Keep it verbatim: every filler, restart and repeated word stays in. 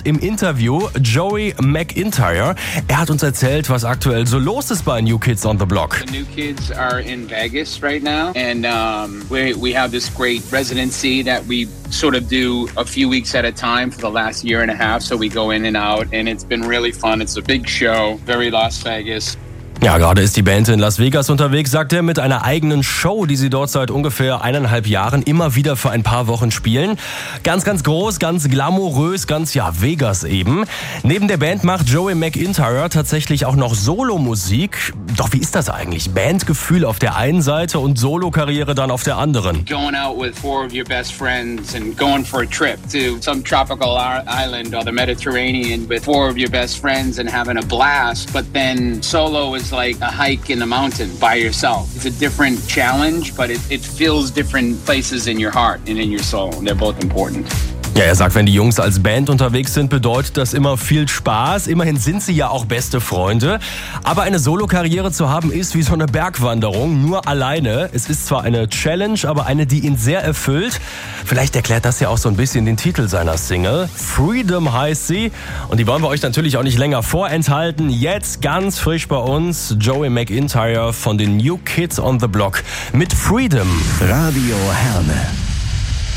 im Interview Joey McIntyre. Er hat uns erzählt, was aktuell so los ist bei New Kids on the Block. The New Kids are in Vegas right now, and um, we we have this great residency that we sort of do a few weeks at a time for the last year and a half. So we go in and out, and it's been really fun. It's a big show, very Las Vegas. Ja, gerade ist die Band in Las Vegas unterwegs, sagt er, mit einer eigenen Show, die sie dort seit ungefähr eineinhalb Jahren immer wieder für ein paar Wochen spielen. Ganz, ganz groß, ganz glamourös, ganz, ja, Vegas eben. Neben der Band macht Joey McIntyre tatsächlich auch noch Solomusik. Doch wie ist das eigentlich? Bandgefühl auf der einen Seite und Solokarriere dann auf der anderen. Going out with four of your best friends and going for a trip to some tropical island or the Mediterranean with four of your best friends and having a blast. But then solo is like a hike in the mountain by yourself. It's a different challenge, but it, it fills different places in your heart and in your soul. And they're both important. Ja, er sagt, wenn die Jungs als Band unterwegs sind, bedeutet das immer viel Spaß. Immerhin sind sie ja auch beste Freunde. Aber eine Solokarriere zu haben ist wie so eine Bergwanderung, nur alleine. Es ist zwar eine Challenge, aber eine, die ihn sehr erfüllt. Vielleicht erklärt das ja auch so ein bisschen den Titel seiner Single. Freedom heißt sie. Und die wollen wir euch natürlich auch nicht länger vorenthalten. Jetzt ganz frisch bei uns Joey McIntyre von den New Kids on the Block mit Freedom. Radio Herne.